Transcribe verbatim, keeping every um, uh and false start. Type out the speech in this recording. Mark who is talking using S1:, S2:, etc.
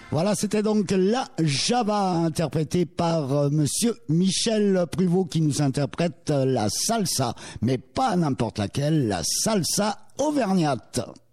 S1: Voilà, c'était donc la Java interprétée par euh, monsieur Michel Pruvot qui nous interprète euh, la salsa, mais pas n'importe laquelle, la salsa auvergnate.